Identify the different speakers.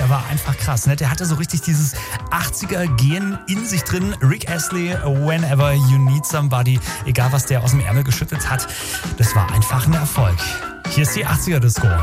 Speaker 1: war einfach krass. Ne? Der hatte so richtig dieses 80er-Gen in sich drin. Rick Astley, Whenever You Need Somebody, egal was der aus dem Ärmel geschüttelt hat, das war einfach ein Erfolg. Hier ist die 80er-Disco.